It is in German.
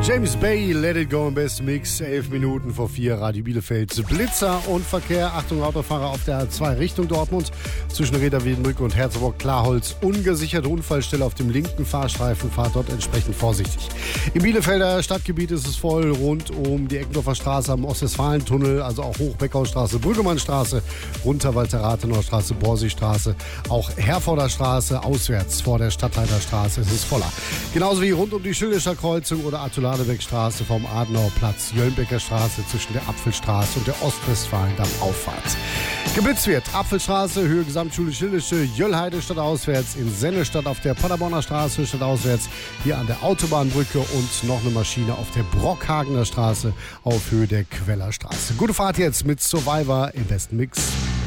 James Bay, Let It Go im besten Mix, 11 Minuten vor 4, Radio Bielefeld. Blitzer und Verkehr, Achtung Autofahrer auf der A2 Richtung Dortmund. Zwischen Reda-Wiedenbrück und Herzogburg-Klarholz. Ungesicherte Unfallstelle auf dem linken Fahrstreifen, fahrt dort entsprechend vorsichtig. Im Bielefelder Stadtgebiet ist es voll rund um die Eckendorfer Straße am Ostwestfalentunnel, also auch Hochbeckaustraße, Brüggemannstraße, runter Walter-Rathenau-Straße, Borsigstraße, auch Herforder Straße, auswärts vor der Stadtleiterstraße ist es voller. Genauso wie rund um die Schildischer Kreuzung oder Arthur-Ladebeck-Straße vom Adenauerplatz, Jöllenbecker Straße zwischen der Apfelstraße und der Ostwestfalendamm-Auffahrt. Geblitzt wird Apfelstraße, Höhe Gesamtschule Schildische, Jöllheide stadtauswärts, in Sennestadt auf der Paderborner Straße stadtauswärts, hier an der Autobahnbrücke und noch eine Maschine auf der Brockhagener Straße auf Höhe der Quellerstraße. Gute Fahrt jetzt mit Survivor im besten Mix.